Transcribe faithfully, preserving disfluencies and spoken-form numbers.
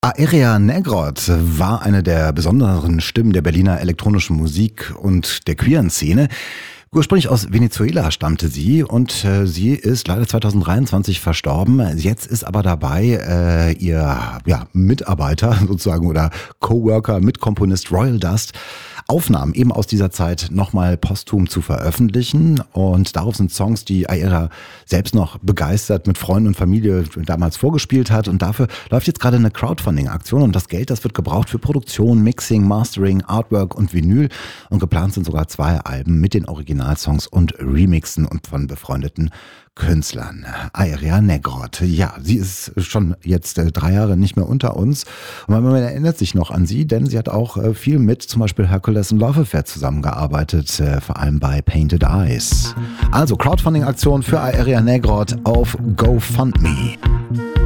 Aerea Negrot war eine der besonderen Stimmen der Berliner elektronischen Musik und der queeren Szene. Ursprünglich aus Venezuela stammte sie und äh, sie ist leider zwanzig dreiundzwanzig verstorben. Jetzt ist aber dabei äh, ihr ja, Mitarbeiter sozusagen oder Coworker, Mitkomponist Royal Dust, Aufnahmen eben aus dieser Zeit nochmal posthum zu veröffentlichen. Und darauf sind Songs, die Aerea selbst noch begeistert mit Freunden und Familie damals vorgespielt hat. Und dafür läuft jetzt gerade eine Crowdfunding-Aktion. Und das Geld, das wird gebraucht für Produktion, Mixing, Mastering, Artwork und Vinyl. Und geplant sind sogar zwei Alben mit den Originalsongs und Remixen und von befreundeten Künstlern. Aerea Negrot. Ja, sie ist schon jetzt äh, drei Jahre nicht mehr unter uns. Und man erinnert sich noch an sie, denn sie hat auch äh, viel mit zum Beispiel Hercules und Love Affair zusammengearbeitet, äh, vor allem bei Painted Eyes. Also Crowdfunding-Aktion für Aerea Negrot auf GoFundMe.